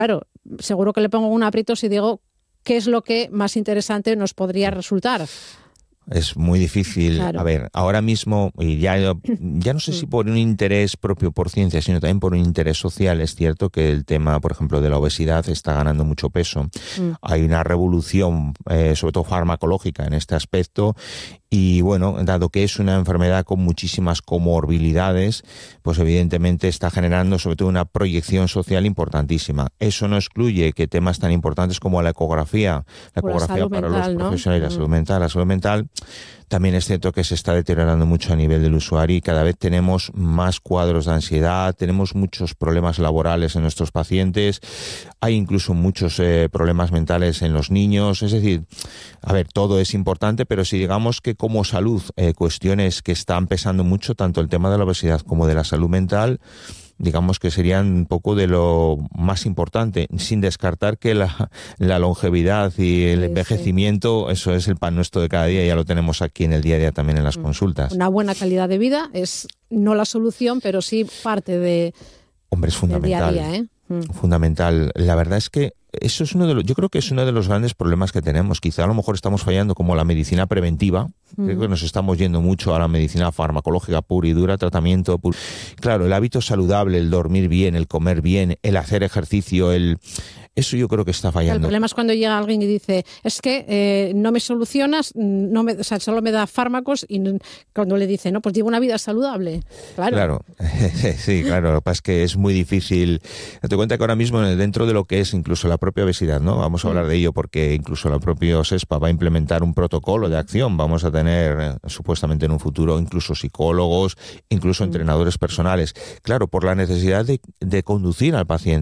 Claro, seguro que le pongo un aprieto si digo qué es lo que más interesante nos podría resultar. Es muy difícil. Claro. A ver, ahora mismo, y ya no sé si por un interés propio por ciencia, sino también por un interés social, es cierto que el tema, por ejemplo, de la obesidad está ganando mucho peso. Hay una revolución, sobre todo farmacológica, en este aspecto. Y bueno, dado que es una enfermedad con muchísimas comorbilidades, pues evidentemente está generando sobre todo una proyección social importantísima. Eso no excluye que temas tan importantes como la ecografía para mental, los profesionales, la salud mental, también es cierto que se está deteriorando mucho a nivel del usuario y cada vez tenemos más cuadros de ansiedad, tenemos muchos problemas laborales en nuestros pacientes, hay incluso muchos problemas mentales en los niños. Es decir, a ver, todo es importante, pero si digamos que como salud, cuestiones que están pesando mucho, tanto el tema de la obesidad como de la salud mental, digamos que serían un poco de lo más importante, sin descartar que la longevidad y el envejecimiento, eso es el pan nuestro de cada día, ya lo tenemos aquí en el día a día también en las consultas. Una buena calidad de vida es no la solución, pero sí parte de... Hombre, es fundamental. Del día a día, Fundamental. La verdad es que eso es yo creo que es uno de los grandes problemas que tenemos. Quizá a lo mejor estamos fallando como la medicina preventiva. Creo que nos estamos yendo mucho a la medicina farmacológica pura y dura, tratamiento puro. Claro, el hábito saludable, el dormir bien, el comer bien, el hacer ejercicio, eso yo creo que está fallando. El problema es cuando llega alguien y dice, es que no me solucionas, solo me da fármacos, y cuando le dice, no, pues llevo una vida saludable. Claro. Sí, claro. Lo que pasa es que es muy difícil. Date cuenta que ahora mismo dentro de lo que es incluso la propia obesidad, ¿no? Vamos a hablar de ello porque incluso la propia SESPA va a implementar un protocolo de acción. Vamos a tener supuestamente en un futuro incluso psicólogos, incluso entrenadores personales. Claro, por la necesidad de conducir al paciente.